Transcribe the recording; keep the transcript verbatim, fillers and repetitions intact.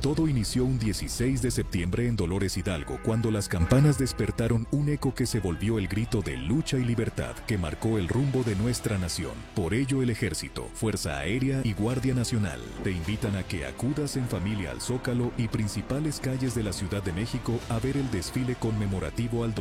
Todo inició un dieciséis de septiembre en Dolores Hidalgo, cuando las campanas despertaron un eco que se volvió el grito de lucha y libertad que marcó el rumbo de nuestra nación. Por ello, el Ejército, Fuerza Aérea y Guardia Nacional te invitan a que acudas en familia al Zócalo y principales calles de la Ciudad de México a ver el desfile conmemorativo al